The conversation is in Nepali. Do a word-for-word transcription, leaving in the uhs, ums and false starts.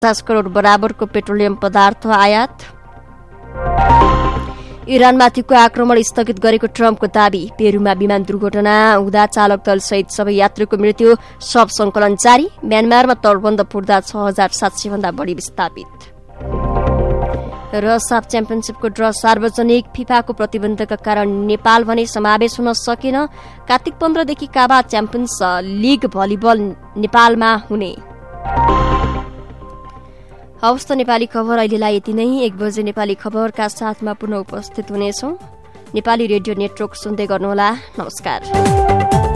पचास करोड बराबरको पेट्रोलियम पदार्थ आयात। इरानमाथिको आक्रमण स्थगित गरेको ट्रम्पको दावी। पेरूमा विमान दुर्घटना हुँदा चालक दल सहित सबै यात्रीको मृत्यु। शव संकलन जारी। म्यानमारमा तटबन्ध फुट्दा छ हजार सात सय भन्दा बढी विस्थापित। र साफ च्याम्पियनसिपको ड्र सार्वजनिक। फिफाको प्रतिबन्धका कारण नेपाल भने समावेश हुन सकेन। कार्तिक पन्ध्रदेखि काबा च्याम्पियन्स लिग भलिबल नेपालमा हुने। हवस् त नेपाली खबर अहिलेलाई यति नै। एक बजे नेपाली खबरका साथमा पुनः उपस्थित हुनेछौं। नेपाली रेडियो नेटवर्क सुन्दै गर्नुहोला। नमस्कार।